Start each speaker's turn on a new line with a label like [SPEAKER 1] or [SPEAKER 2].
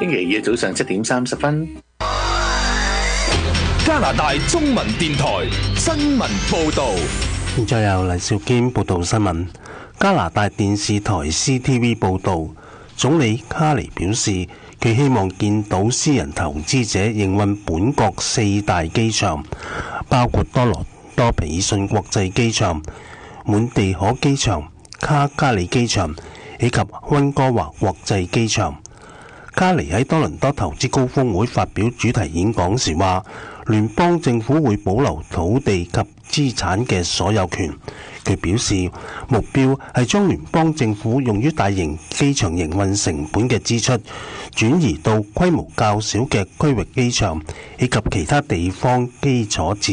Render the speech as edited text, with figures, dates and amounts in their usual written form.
[SPEAKER 1] 星期二早上7:30。
[SPEAKER 2] 加拿大中文電台新聞報導。
[SPEAKER 3] 現在由黎兆堅報道新聞。加拿大電視台 CTV 報導，總理卡尼表示，佢希望見到私人投資者營運本國4大機場，包括多倫多皮爾遜國際機場、滿地可機場、卡加里機場以及溫哥華國際機場。卡尼喺多倫多投資高峰會發表主題演講時話，聯邦政府會保留土地及資產嘅所有權。佢表示，目標係將聯邦政府用於大型機場營運成本嘅支出，轉移到規模較小嘅區域機場以及其他地方基礎設